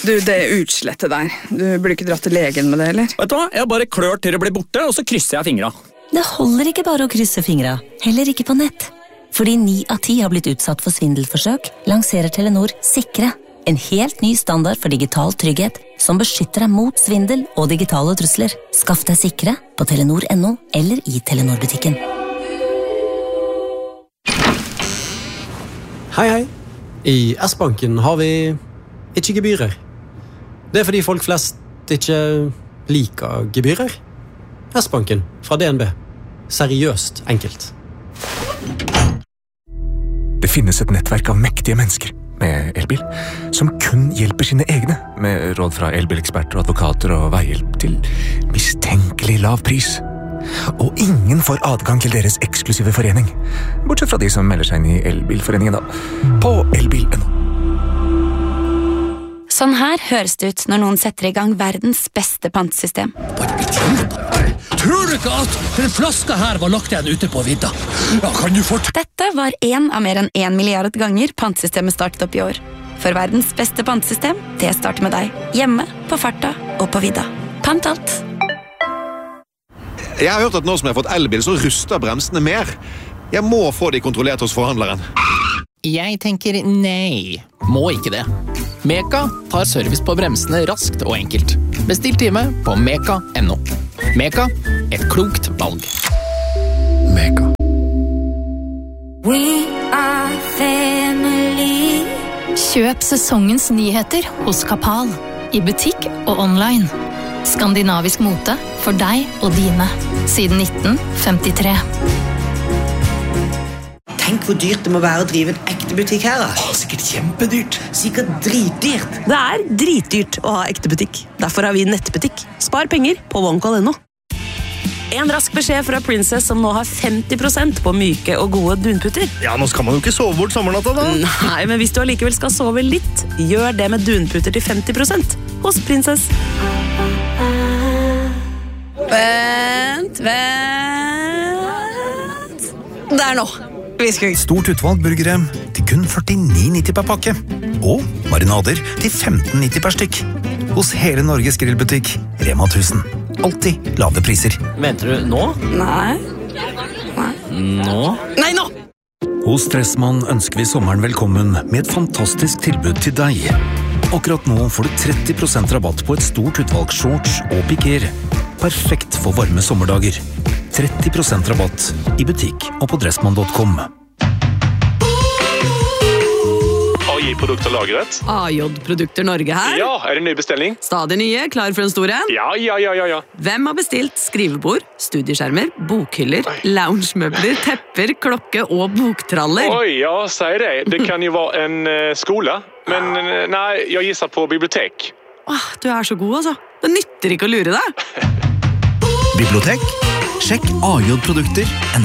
Du, det utslettet der. Du burde ikke dratt til legen med det, eller? Vet du hva? Jeg bare klør til det blir borte, og så krysser jeg fingra. Det holder ikke bare å krysse fingra, heller ikke på nett. Fordi 9 av 10 har blitt utsatt for svindelforsøk, lanserer Telenor Sikre. En helt ny standard for digital trygghet, som beskytter deg mot svindel og digitale trusler. Skaff deg Sikre på Telenor.no eller i Telenor-butikken. Hei, hei. I S-banken har vi ikke gebyrer. Det fordi folk flest ikke liker gebyrer. S-banken fra DNB. Seriøst enkelt. Det finnes et nettverk av mektige mennesker med elbil, som kun hjelper sine egne, med råd fra elbileksperter, advokater og veihjelp til mistenkelig lav pris. Og ingen får adgang til deres eksklusive forening, bortsett fra de som melder seg inn i elbilforeningen da, på elbil.no. Sånn her høres det ut når noen setter i gang verdens beste pantesystem. Tror du ikke at den flaska her var lagt igjen ute på vidda? Ja, kan du Dette var en av mer enn 1 milliard ganger pantesystemet startet opp i år. For verdens beste pantesystem, det starter med deg. Hjemme, på farta og på vidda. Pant alt. Jeg har hørt at nå som jeg har fått elbil, så ruster bremsene mer. Jeg må få de kontrollert hos forhandleren. Jeg tenker nei. Må ikke det. Meka tar service på bremsene raskt og enkelt. Bestill time på meka.no. Meka, et klokt valg. Meka. We are family. Kjøp sesongens nyheter hos Kapal. I butikk og online. Skandinavisk mote for deg og dine. Siden 1953. Tenk hvor dyrt det må være å drive en ekte butikk her da. Sikkert kjempedyrt. Sikkert dritdyrt. Det er dritdyrt å ha ekte butikk. Derfor har vi nettbutikk. Spar penger på OneCall.no. En rask beskjed fra Princess som nå har 50% på myke og gode dunputter. Ja, nå skal man jo ikke sove bort sommernatta da. Nei, men hvis du allikevel skal sove litt, gjør det med dunputter til 50% hos Princess. Vent. Det er nå. Stort utvalg burgere til kun 49,90 per pakke. Og marinader til 15,90 per stykk. Hos hele Norges grillbutikk, Rema 1000. Alltid lave priser. Venter du nå? Nei. Nå? Nei, nå! Hos Stressmann ønsker vi sommeren velkommen med et fantastisk tilbud til deg. Akkurat nå får du 30% rabatt på et stort utvalg shorts og piker. Perfekt for varme sommerdager. 30% rabatt i butikk og på dressmann.com. AJ-produkter lagret. AJ-produkter Norge her. Ja, er det ny bestilling? Stadig nye, klar for en stor en? Ja. Hvem har bestilt skrivebord, studieskjermer, bokhyller, loungemøbler, tepper, klokke og boktraller? Oi, ja, sier det. Det kan jo være en skole, men nei, jeg gisser på bibliotek. Du er så god, altså. Det nytter ikke å lure deg. Bibliotek? Sjekk AJ-produkter.no.